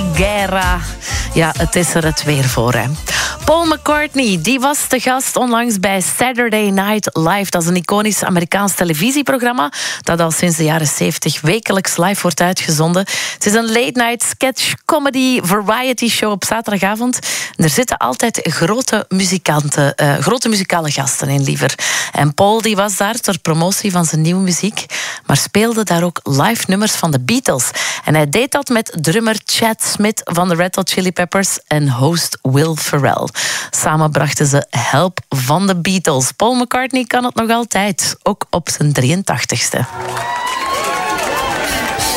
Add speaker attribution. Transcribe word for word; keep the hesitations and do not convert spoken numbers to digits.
Speaker 1: Guerra. Ja, het is er het weer voor, hè. Paul McCartney, die was te gast onlangs bij Saturday Night Live. Dat is een iconisch Amerikaans televisieprogramma dat al sinds de jaren zeventig wekelijks live wordt uitgezonden. Het is een late-night sketch, comedy, variety show op zaterdagavond. En er zitten altijd grote muzikanten, uh, grote muzikale gasten in, liever. En Paul die was daar ter promotie van zijn nieuwe muziek, maar speelde daar ook live nummers van de Beatles. En hij deed dat met drummer Chad Smith van de Red Hot Chili Peppers en host Will Ferrell. Samen brachten ze Help van de Beatles. Paul McCartney kan het nog altijd, ook op zijn drieëntachtigste.